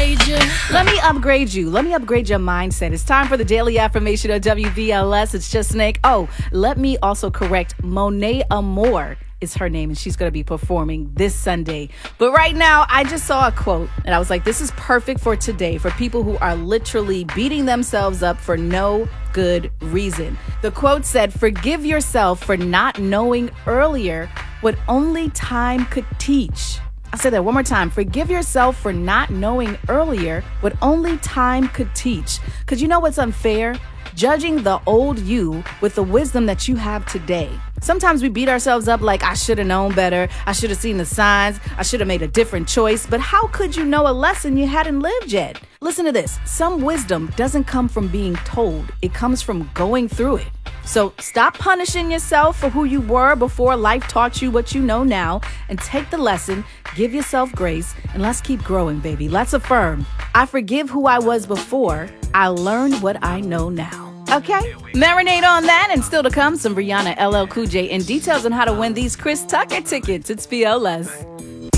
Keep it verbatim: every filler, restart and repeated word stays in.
upgrade you. Let me upgrade you. Let me upgrade your mindset. It's time for the Daily Affirmation of W B L S. It's just Snake. Oh, let me also correct. Monet Amore is her name, and she's going to be performing this Sunday. But right now, I just saw a quote, and I was like, this is perfect for today, for people who are literally beating themselves up for no good reason. The quote said, "Forgive yourself for not knowing earlier what only time could teach." I'll say that one more time. Forgive yourself for not knowing earlier what only time could teach. Because you know what's unfair? Judging the old you with the wisdom that you have today. Sometimes we beat ourselves up like, I should have known better. I should have seen the signs. I should have made a different choice. But how could you know a lesson you hadn't lived yet? Listen to this. Some wisdom doesn't come from being told. It comes from going through it. So stop punishing yourself for who you were before life taught you what you know now, and take the lesson, give yourself grace, and let's keep growing, baby. Let's affirm, I forgive who I was before. I learned what I know now. Okay? Marinate on that, and still to come, some Rihanna, L L Cool J, and details on how to win these Chris Tucker tickets. It's B L S.